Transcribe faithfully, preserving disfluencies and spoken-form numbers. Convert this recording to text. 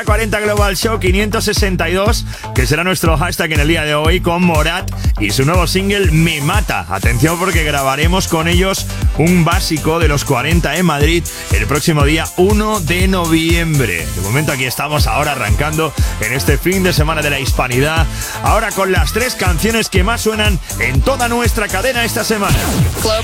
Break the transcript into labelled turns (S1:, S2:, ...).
S1: cuarenta Global Show quinientos sesenta y dos, que será nuestro hashtag en el día de hoy, con Morat y su nuevo single Me Mata. Atención, porque grabaremos con ellos un básico de los cuarenta en Madrid el próximo día uno de noviembre. De momento aquí estamos ahora arrancando en este fin de semana de la hispanidad, ahora con las tres canciones que más suenan en toda nuestra cadena esta semana.